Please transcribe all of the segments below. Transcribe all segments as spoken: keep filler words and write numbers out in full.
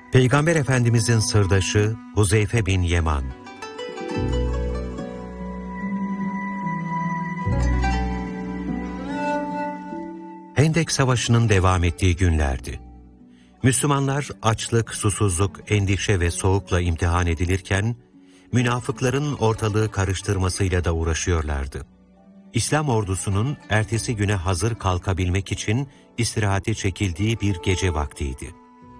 Peygamber Efendimizin sırdaşı Huzeyfe bin Yeman. Hendek Savaşı'nın devam ettiği günlerdi. Müslümanlar açlık, susuzluk, endişe ve soğukla imtihan edilirken, münafıkların ortalığı karıştırmasıyla da uğraşıyorlardı. İslam ordusunun ertesi güne hazır kalkabilmek için istirahate çekildiği bir gece vaktiydi.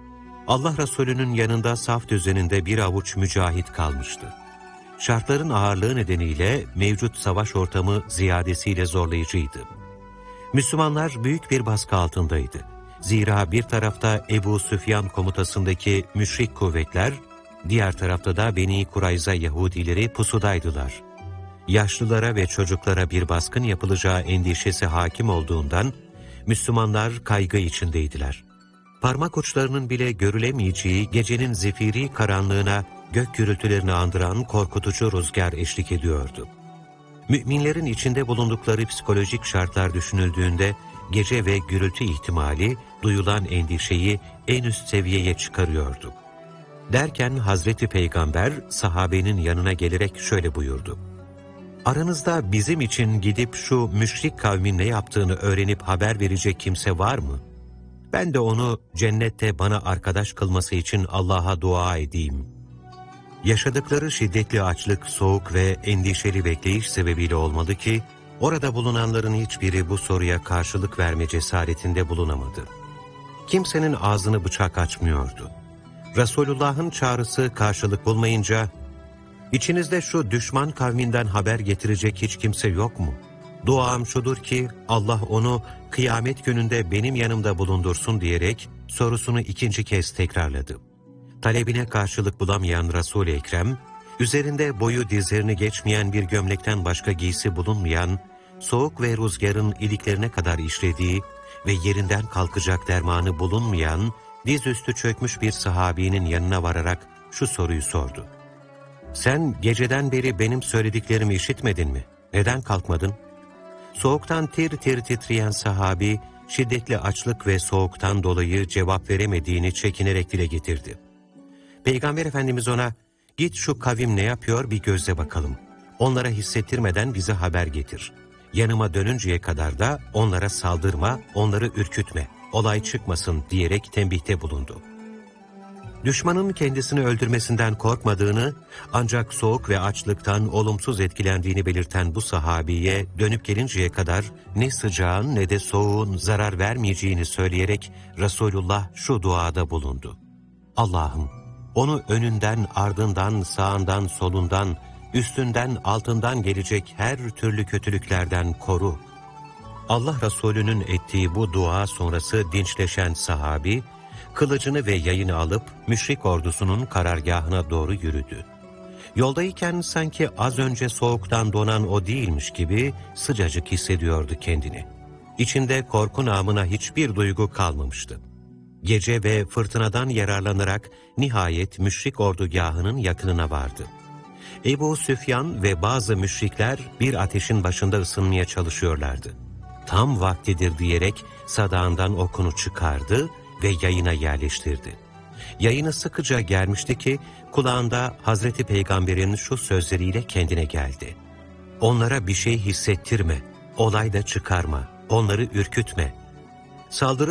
Allah Resulü'nün yanında saf düzeninde bir avuç mücahit kalmıştı. Şartların ağırlığı nedeniyle mevcut savaş ortamı ziyadesiyle zorlayıcıydı. Müslümanlar büyük bir baskı altındaydı. Zira bir tarafta Ebu Süfyan komutasındaki müşrik kuvvetler, diğer tarafta da Beni Kurayza Yahudileri pusudaydılar. Yaşlılara ve çocuklara bir baskın yapılacağı endişesi hakim olduğundan, Müslümanlar kaygı içindeydiler. Parmak uçlarının bile görülemeyeceği gecenin zifiri karanlığına gök gürültülerini andıran korkutucu rüzgar eşlik ediyordu. Müminlerin içinde bulundukları psikolojik şartlar düşünüldüğünde gece ve gürültü ihtimali duyulan endişeyi en üst seviyeye çıkarıyordu. Derken Hazreti Peygamber sahabenin yanına gelerek şöyle buyurdu: "Aranızda bizim için gidip şu müşrik kavmin ne yaptığını öğrenip haber verecek kimse var mı? Ben de onu cennette bana arkadaş kılması için Allah'a dua edeyim." Yaşadıkları şiddetli açlık, soğuk ve endişeli bekleyiş sebebiyle olmalı ki, orada bulunanların hiçbiri bu soruya karşılık verme cesaretinde bulunamadı. Kimsenin ağzını bıçak açmıyordu. Resulullah'ın çağrısı karşılık bulmayınca, "İçinizde şu düşman kavminden haber getirecek hiç kimse yok mu? Duam şudur ki Allah onu kıyamet gününde benim yanımda bulundursun" diyerek sorusunu ikinci kez tekrarladı. Talebine karşılık bulamayan Resul-i Ekrem, üzerinde boyu dizlerini geçmeyen bir gömlekten başka giysi bulunmayan, soğuk ve rüzgarın iliklerine kadar işlediği ve yerinden kalkacak dermanı bulunmayan, dizüstü çökmüş bir sahabinin yanına vararak şu soruyu sordu: "Sen geceden beri benim söylediklerimi işitmedin mi? Neden kalkmadın?" Soğuktan tir tir titreyen sahabi, şiddetli açlık ve soğuktan dolayı cevap veremediğini çekinerek dile getirdi. Peygamber Efendimiz ona, "Git şu kavim ne yapıyor bir gözle bakalım. Onlara hissettirmeden bize haber getir. Yanıma dönünceye kadar da onlara saldırma, onları ürkütme, olay çıkmasın" diyerek tembihte bulundu. Düşmanın kendisini öldürmesinden korkmadığını, ancak soğuk ve açlıktan olumsuz etkilendiğini belirten bu sahabiye dönüp gelinceye kadar ne sıcağın ne de soğuğun zarar vermeyeceğini söyleyerek Resulullah şu duada bulundu: "Allah'ım, onu önünden, ardından, sağından, solundan, üstünden, altından gelecek her türlü kötülüklerden koru." Allah Resulü'nün ettiği bu dua sonrası dinçleşen sahabi, kılıcını ve yayını alıp müşrik ordusunun karargahına doğru yürüdü. Yoldayken sanki az önce soğuktan donan o değilmiş gibi sıcacık hissediyordu kendini. İçinde korku namına hiçbir duygu kalmamıştı. Gece ve fırtınadan yararlanarak nihayet müşrik ordugahının yakınına vardı. Ebu Süfyan ve bazı müşrikler bir ateşin başında ısınmaya çalışıyorlardı. Tam vaktidir diyerek sadağından okunu çıkardı ve yayına yerleştirdi. Yayını sıkıca germişti ki kulağında Hazreti Peygamber'in şu sözleriyle kendine geldi: "Onlara bir şey hissettirme, olay da çıkarma, onları ürkütme. Saldırı